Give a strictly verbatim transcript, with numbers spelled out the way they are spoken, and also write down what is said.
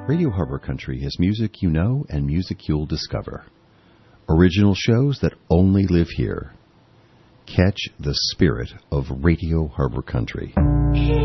Radio Harbor Country has music you know and music you'll discover. Original shows that only live here. Catch the spirit of Radio Harbor Country.